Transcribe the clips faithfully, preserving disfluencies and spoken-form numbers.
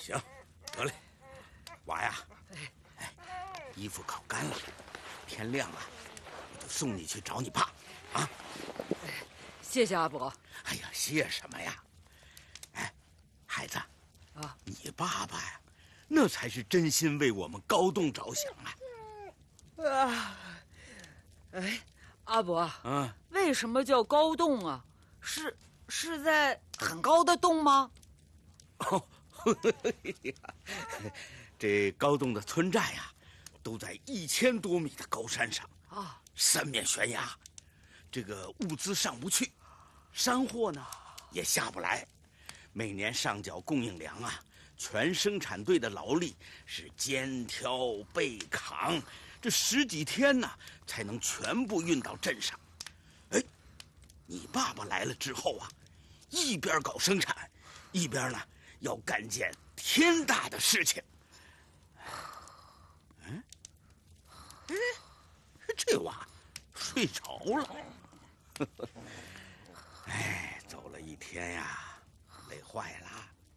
行，得嘞，娃呀，哎，衣服烤干了，天亮了，我就送你去找你爸，啊！ 谢谢阿伯。 哎呀，谢什么呀？哎，孩子，啊，你爸爸呀，那才是真心为我们高栋着想啊！ 啊，哎，阿伯， 嗯， 为什么叫高洞啊？是是在很高的洞吗？ 哦，这高洞的村寨呀，都在一千多米的高山上啊，三面悬崖，这个物资上不去，山货呢也下不来，每年上缴供应粮啊，全生产队的劳力是肩挑背扛，这十几天呢才能全部运到镇上。哎，你爸爸来了之后啊，一边搞生产，一边呢要干件天大的事情。嗯，哎，这娃睡着了。哎，走了一天呀，累坏了。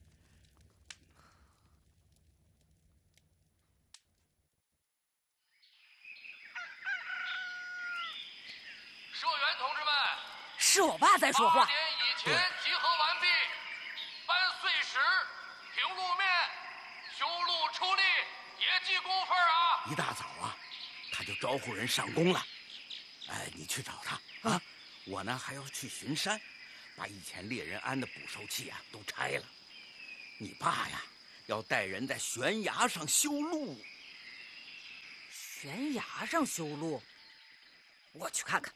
社员同志们， 是我爸在说话。 八点以前集合完毕，搬碎石、平路面、修路出力，别记工分啊！ 一大早啊，他就招呼人上工了。哎，你去找他啊！我呢还要去巡山，把以前猎人安的捕兽器啊都拆了。你爸呀，要带人在悬崖上修路。 悬崖上修路，我去看看。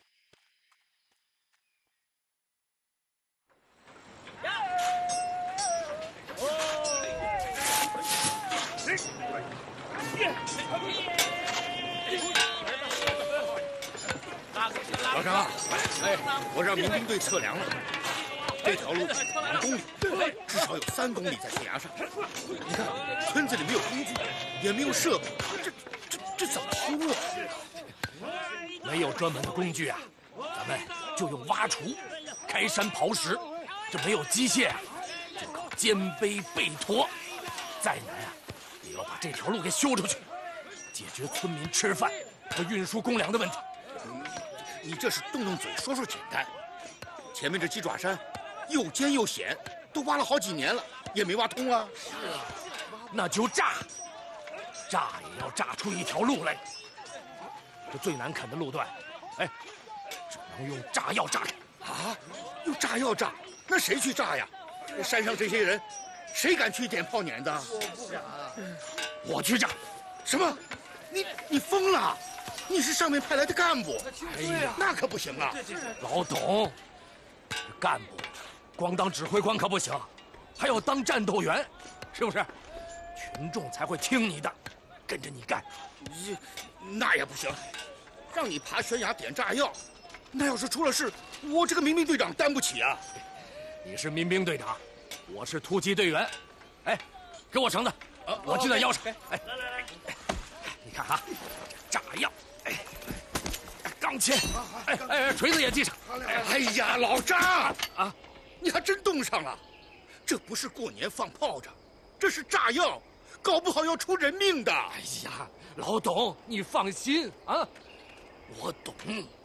老张，哎，我让民兵队测量了，这条路两公里，至少有三公里在悬崖上。你看，村子里没有工具，也没有设备，这这这怎么修啊？ 没有专门的工具啊，咱们就用挖锄、开山刨石。这没有机械啊，就靠肩背背驮。再难啊，也要把这条路给修出去，解决村民吃饭和运输公粮的问题。 你这是动动嘴说说简单，前面这鸡爪山又尖又险，都挖了好几年了，也没挖通啊。 是啊，那就炸，炸也要炸出一条路来。这最难啃的路段，哎，只能用炸药炸开。 啊，用炸药炸？那谁去炸呀？山上这些人，谁敢去点炮碾子？ 我不敢，我去炸。 什么？你你疯了？你是上面派来的干部， 哎呀， 那可不行啊！ 老董，干部光当指挥官可不行，还要当战斗员，是不是？群众才会听你的，跟着你干。 你那也不行，让你爬悬崖点炸药，那要是出了事，我这个民兵队长担不起啊！ 你是民兵队长，我是突击队员。哎，给我绳子，啊、我系在腰上。哎，来来来，你看啊，炸药。哎，钢钎，哎哎，锤子也系上。 哎呀，老张啊，你还真冻上了。这不是过年放炮仗，这是炸药，搞不好要出人命的。 哎呀，老董，你放心啊，我懂。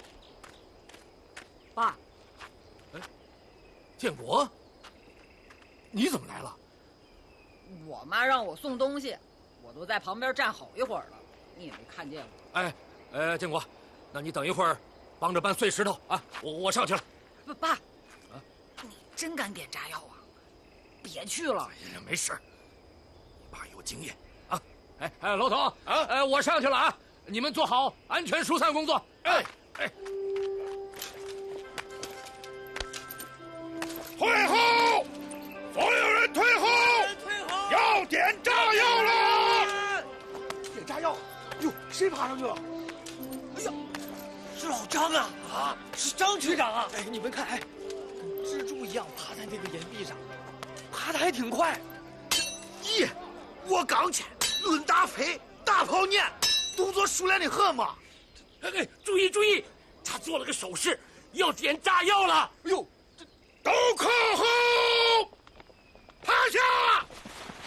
爸， 哎，建国，你怎么来了？ 我妈让我送东西，我都在旁边站好一会儿了，你也没看见我。 哎。呃，建国，那你等一会儿，帮着搬碎石头啊！我我上去了。 不，爸，啊，你真敢点炸药啊？别去了。 哎呀，没事，你爸有经验啊！哎哎，老董啊，哎，我上去了啊！你们做好安全疏散工作。哎哎， 退后！所有人退后！ 退后！ 要点炸药了！ 点炸药！哟，谁爬上去了？哎呀，是老张啊！啊，是张局长啊！哎，你们看，哎，跟蜘蛛一样爬在那个岩壁上，爬得还挺快。 咦，我刚去，论打飞，大炮撵，动作熟练的很嘛。 哎哎，注意注意，他做了个手势，要点炸药了。哎呦， 都靠后！